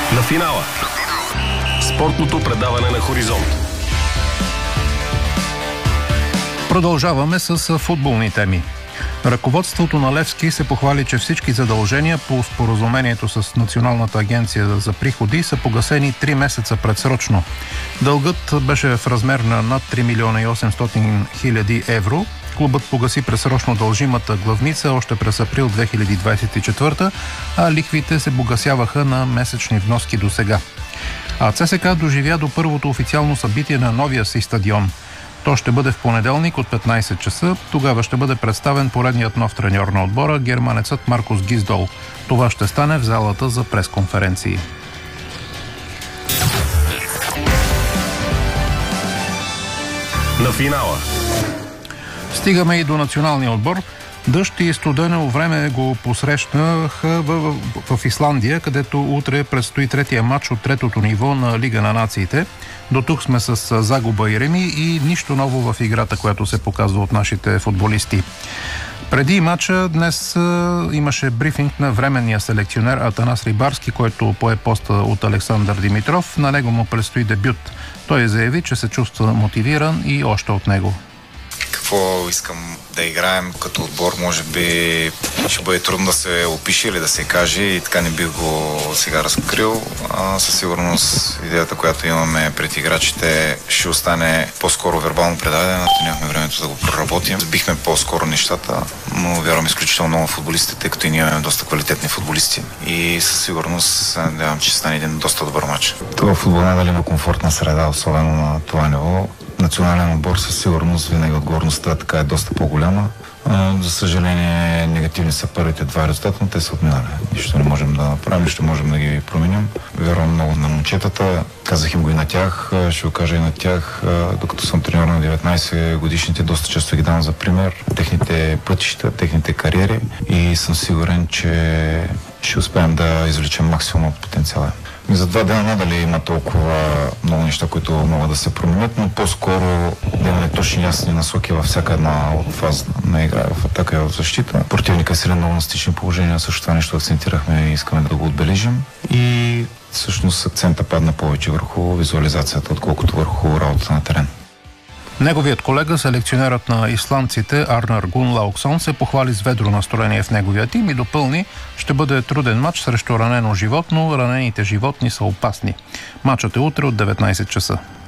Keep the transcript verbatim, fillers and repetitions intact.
На финала. Спортното предаване на Хоризонт. Продължаваме с футболни теми. Ръководството на Левски се похвали, че всички задължения по споразумението с Националната агенция за приходи са погасени три месеца предсрочно. Дългът беше в размер на над три милиона и осемстотин хиляди евро. Клубът погаси предсрочно дължимата главница още през април две хиляди двадесет и четвърта, а лихвите се погасяваха на месечни вноски до сега. А ЦСКА доживя до първото официално събитие на новия си стадион. То ще бъде в понеделник от петнадесет часа. Тогава ще бъде представен поредният нов треньор на отбора, германецът Маркус Гисдол. Това ще стане в залата за пресконференции. На финала. Стигаме и до националния отбор. Дъжд и студено време го посрещнаха в, в, в Исландия, където утре предстои третия матч от третото ниво на Лига на нациите. До тук сме с загуба и реми и нищо ново в играта, която се показва от нашите футболисти. Преди матча днес а, имаше брифинг на временния селекционер Атанас Рибарски, който пое поста от Александър Димитров. На него му предстои дебют. Той заяви, че се чувства мотивиран и още от него. Какво искам да играем като отбор, може би ще бъде трудно да се опише или да се каже и така не бих го сега разкрил. А, със сигурност идеята, която имаме пред играчите, ще остане по-скоро вербално предадена, нямахме времето да го проработим. Сбихме по-скоро нещата, но вярвам изключително много футболистите, тъй като и ние имаме доста квалитетни футболисти и със сигурност надявам, че ще стане един доста добър матч. Това футбол не е дали има комфортна среда, особено на това ниво. Национален отбор със сигурност винаги отговорността така е доста по-голяма. За съжаление, негативни са първите два резултата, но те са отминали. Нищо не можем да направим, ще можем да ги променим. Вярвам много на момчетата. Казах им го и на тях, ще го кажа и на тях. Докато съм треньор на деветнадесет годишните, доста често ги давам за пример. Техните пътища, техните кариери и съм сигурен, че ще успеем да извлечем максимум от потенциала. За два дена надали има толкова много неща, които могат да се променят, но по-скоро да имаме точни ясни насоки във всяка една от фаз на игра, в атака и в защита. Противника е силен много на стични положения, също това нещо акцентирахме и искаме да го отбележим. И всъщност акцента падна повече върху визуализацията, отколкото върху работата на терен. Неговият колега, селекционерът на исландците Арнар Гунлауксон, се похвали с ведро настроение в неговия тим и допълни: ще бъде труден матч срещу ранено животно, ранените животни са опасни. Матчът е утре от деветнадесет часа.